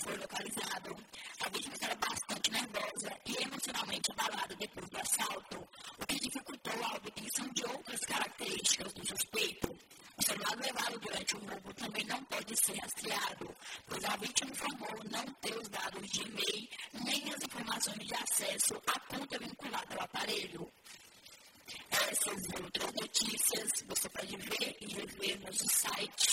foi localizado. A vítima era bastante nervosa e emocionalmente abalada depois do assalto, o que dificultou a obtenção de outras características do suspeito. O celular levado durante o roubo também não pode ser rastreado, pois a vítima informou não ter os dados de e-mail nem as informações de acesso à conta vinculada ao aparelho. Essas e outras notícias você pode ver e rever no nosso site